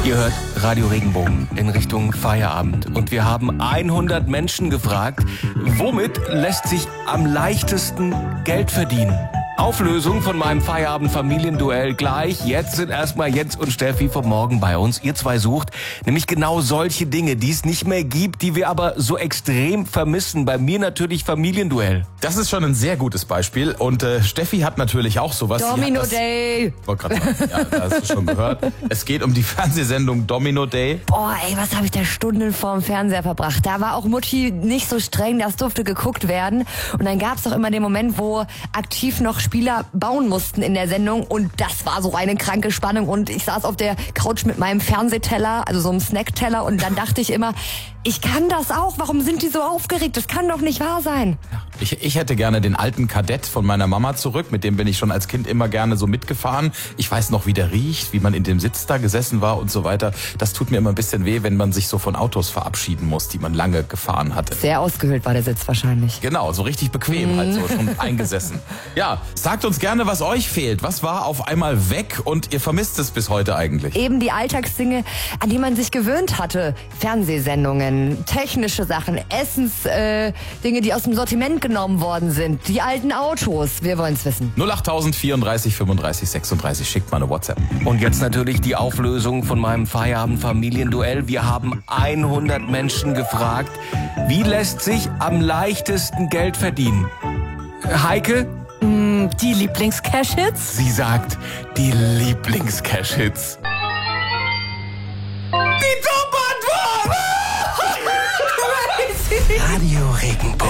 Ihr hört Radio Regenbogen in Richtung Feierabend. Und wir haben 100 Menschen gefragt, womit lässt sich am leichtesten Geld verdienen? Auflösung von meinem Feierabend-Familienduell gleich. Jetzt sind erstmal Jens und Steffi vom Morgen bei uns. Ihr zwei sucht nämlich genau solche Dinge, die es nicht mehr gibt, die wir aber so extrem vermissen. Bei mir natürlich Familienduell. Das ist schon ein sehr gutes Beispiel. Und Steffi hat natürlich auch sowas. Domino Day. Ich wollte gerade sagen, ja, da hast du schon gehört. Es geht um die Fernsehsendung Domino Day. Boah, ey, was habe ich da Stunden vorm Fernseher verbracht. Da war auch Mutti nicht so streng, das durfte geguckt werden. Und dann gab's doch immer den Moment, wo aktiv noch Spieler bauen mussten in der Sendung. Und das war so eine kranke Spannung. Und ich saß auf der Couch mit meinem Fernsehteller, also so einem Snackteller. Und dann dachte ich immer, ich kann das auch. Warum sind die so aufgeregt? Das kann doch nicht wahr sein. Ich hätte gerne den alten Kadett von meiner Mama zurück. Mit dem bin ich schon als Kind immer gerne so mitgefahren. Ich weiß noch, wie der riecht, wie man in dem Sitz da gesessen war und so weiter. Das tut mir immer ein bisschen weh, wenn man sich so von Autos verabschieden muss, die man lange gefahren hatte. Sehr ausgehöhlt war der Sitz wahrscheinlich. Genau, so richtig bequem halt so schon eingesessen. Ja, sagt uns gerne, was euch fehlt. Was war auf einmal weg und ihr vermisst es bis heute eigentlich? Eben die Alltagsdinge, an die man sich gewöhnt hatte. Fernsehsendungen, technische Sachen, Dinge, die aus dem Sortiment genommen worden sind. Die alten Autos. Wir wollen es wissen. 08000 34 35 36. Schickt mal eine WhatsApp. Und jetzt natürlich die Auflösung von meinem Feierabend-Familienduell. Wir haben 100 Menschen gefragt, wie lässt sich am leichtesten Geld verdienen? Heike? Die Lieblings-Cash-Hits? Sie sagt, die Lieblings-Cash-Hits. Die Top-Antwort! Radio Regenbogen.